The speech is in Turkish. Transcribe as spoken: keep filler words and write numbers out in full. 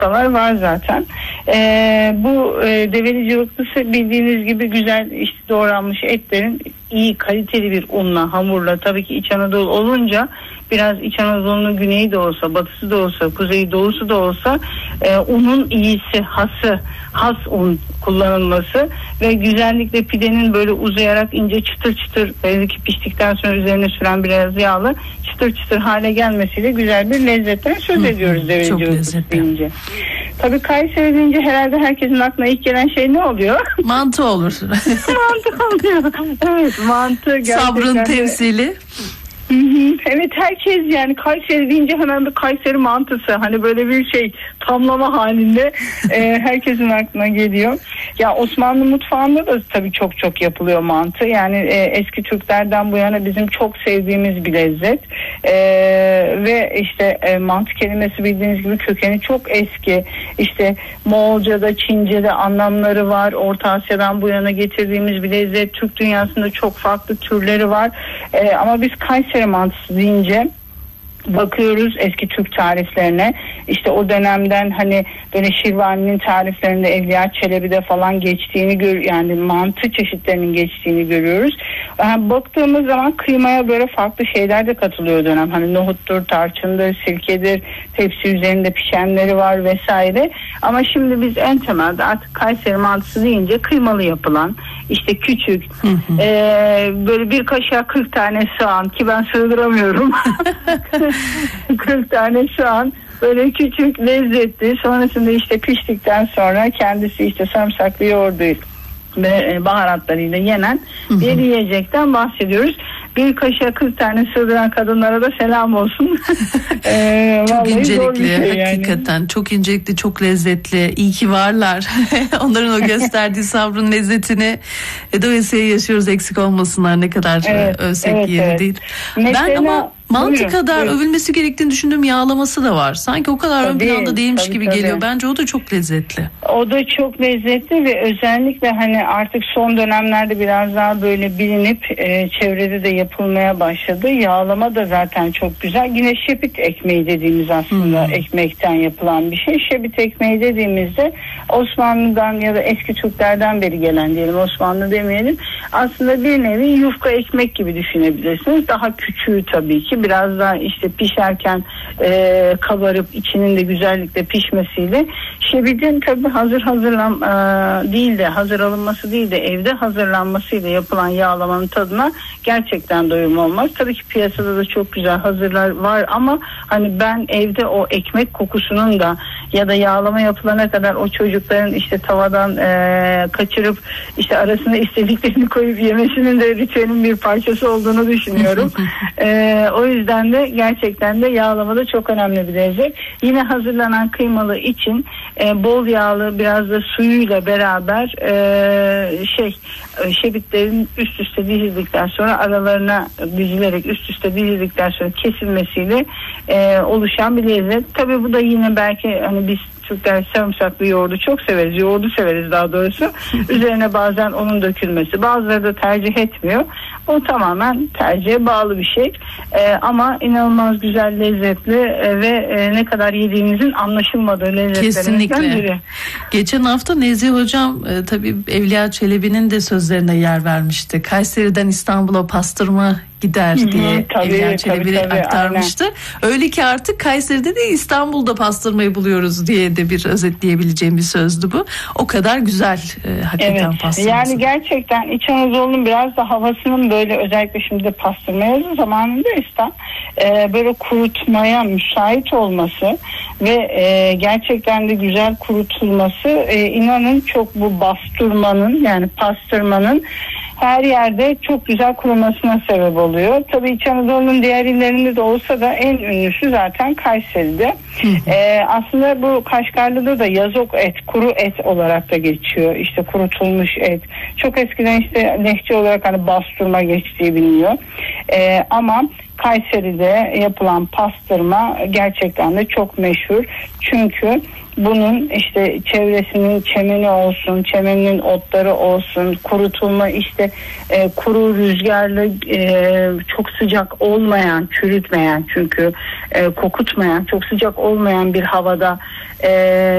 var zaten. Ee, bu e, develi cıvıklısı bildiğiniz gibi güzel işte doğranmış etlerin iyi kaliteli bir unla, hamurla, tabii ki İç Anadolu olunca biraz İç Anadolu'nun güneyi de olsa, batısı da olsa, kuzeyi doğusu da olsa e, unun iyisi, hası, has un kullanılması ve güzellikle pidenin böyle uzayarak ince çıtır çıtır, belki piştikten sonra üzerine süren biraz yağlı çıtır çıtır hale gelmesiyle güzel bir lezzetten söz ediyoruz develi cıvıklısı deyince. Tabii Kayseri deyince herhalde herkesin aklına ilk gelen şey ne oluyor? Mantı olur. Mantı oluyor. Evet, mantı gerçekten. Sabrın temsili. Hı hı. Evet, herkes yani Kayseri deyince hemen bir Kayseri mantısı, hani böyle bir şey tamlama halinde e, herkesin aklına geliyor. Ya Osmanlı mutfağında da tabii çok çok yapılıyor mantı. Yani e, eski Türklerden bu yana bizim çok sevdiğimiz bir lezzet. E, ve işte e, mantı kelimesi bildiğiniz gibi kökeni çok eski. İşte Moğolca'da, Çince'de anlamları var. Orta Asya'dan bu yana getirdiğimiz bir lezzet. Türk dünyasında çok farklı türleri var. E, ama biz Kayseri mantısı deyince bakıyoruz eski Türk tariflerine, işte o dönemden hani böyle Şirvani'nin tariflerinde Evliya Çelebi'de falan geçtiğini gör, yani mantı çeşitlerinin geçtiğini görüyoruz. Yani baktığımız zaman kıymaya böyle farklı şeyler de katılıyor dönem, hani nohuttur, tarçındır, sirkedir, tepsi üzerinde pişenleri var vesaire. Ama şimdi biz en temelde artık Kayseri mantısı deyince kıymalı yapılan, işte küçük e, böyle bir kaşığa kırk tane soğan, ki ben sığdıramıyorum kırk tane soğan, böyle küçük, lezzetli, sonrasında işte piştikten sonra kendisi işte sarımsaklı yoğurduyla ve baharatlarıyla yenen bir yiyecekten bahsediyoruz. Bir kaşığa kırk tane sığdıran kadınlara da selam olsun. ee, çok incelikli şey hakikaten yani. Çok incelikli, çok lezzetli. İyi ki varlar. Onların o gösterdiği sabrın lezzetini dolayısıyla yaşıyoruz, eksik olmasınlar, ne kadar evet, övsek evet, yeri evet. değil. Mesela, ben ama mantı buyurun, kadar buyurun. övülmesi gerektiğini düşündüğüm yağlaması da var. Sanki o kadar tabii, ön planda değilmiş tabii, gibi tabii. geliyor. Bence o da çok lezzetli. O da çok lezzetli ve özellikle hani artık son dönemlerde biraz daha böyle bilinip e, çevrede de yapılmaya başladı. Yağlama da zaten çok güzel. Yine şebit ekmeği dediğimiz aslında hmm. ekmekten yapılan bir şey. Şebit ekmeği dediğimizde Osmanlı'dan ya da eski Türklerden beri gelen, diyelim Osmanlı demeyelim, aslında bir nevi yufka ekmek gibi düşünebilirsiniz. Daha küçüğü tabii ki. Biraz daha işte pişerken e, kabarıp içinin de güzellikle pişmesiyle. Şebidin tabii hazır hazırlan e, değil de hazır alınması değil de evde hazırlanmasıyla yapılan yağlamanın tadına gerçekten doyum olmaz. Tabii ki piyasada da çok güzel hazırlar var ama hani ben evde o ekmek kokusunun da ya da yağlama yapılana kadar o çocukların işte tavadan e, kaçırıp işte arasına istediklerini koyup yemesinin de ritüelin bir parçası olduğunu düşünüyorum. e, o yüzden de gerçekten de yağlamada çok önemli bir lezzet. Yine hazırlanan kıymalı için e, bol yağlı, biraz da suyuyla beraber e, şey şebitlerin üst üste dizildikten sonra aralarına dizilerek üst üste dizildikten sonra kesilmesiyle e, oluşan bir lezzet. Tabii bu da yine belki hani biz Türkler sarımsaklı yoğurdu çok severiz. Yoğurdu severiz daha doğrusu. Üzerine bazen onun dökülmesi. Bazıları da tercih etmiyor. O tamamen tercihe bağlı bir şey. Ee, ama inanılmaz güzel, lezzetli e, ve e, ne kadar yediğimizin anlaşılmadığı lezzetlerimizden biri. Geçen hafta Nezih Hocam e, tabii Evliya Çelebi'nin de sözlerine yer vermişti. Kayseri'den İstanbul'a pastırma gider diye hı hı, tabii, Evliya Çelebi aktarmıştı. Aynen. Öyle ki artık Kayseri'de de İstanbul'da pastırmayı buluyoruz diye de bir özetleyebileceğim bir sözdü bu. O kadar güzel e, hakikaten evet, pastırması. Yani gerçekten İç Anadolu'nun biraz da havasının böyle, özellikle şimdi de pastırma yazı zamanındaysa e, böyle kurutmaya müsait olması ve e, gerçekten de güzel kurutulması e, inanın çok bu bastırmanın, yani pastırmanın her yerde çok güzel kurumasına sebep oluyor. Tabii İç Anadolu'nun diğer illerinde de olsa da en ünlüsü zaten Kayseri'de. ee, aslında bu Kaşgarlı'da da yazok et, kuru et olarak da geçiyor. İşte kurutulmuş et. Çok eskiden işte lehçe olarak hani bastırma geçtiği biliniyor. Ee, ama Kayseri'de yapılan pastırma gerçekten de çok meşhur. Çünkü bunun işte çevresinin çemeni olsun, çemeninin otları olsun, kurutulma işte e, kuru rüzgarlı e, çok sıcak olmayan, çürütmeyen çünkü e, kokutmayan, çok sıcak olmayan bir havada e,